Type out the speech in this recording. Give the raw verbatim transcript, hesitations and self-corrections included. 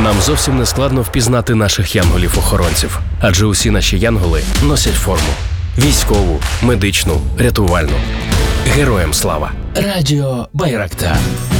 нам зовсім не складно впізнати наших янголів-охоронців, адже усі наші янголи носять форму. Військову, медичну, рятувальну. Героям слава! Радіо Байрактар.